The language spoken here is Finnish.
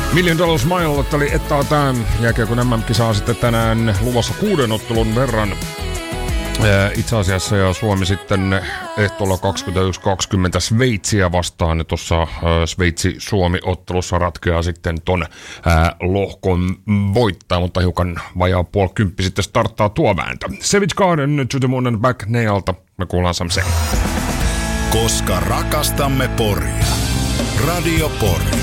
Million Dollar Smile oli etaa jääkiekon MM-kisaa sitten tänään luvassa 6 ottelun verran. Itse asiassa ja Suomi sitten ehtoolla 21-20 Sveitsiä vastaan. Ja tuossa Sveitsi-Suomi-ottelussa ratkeaa sitten ton lohkon voittaa, mutta hiukan vajaa puolikymppi sitten starttaa tuo vääntö. Savage Garden, To the Moon and Back Nealta. Me kuullaan Samseen. Koska rakastamme Poria. Radio Pori.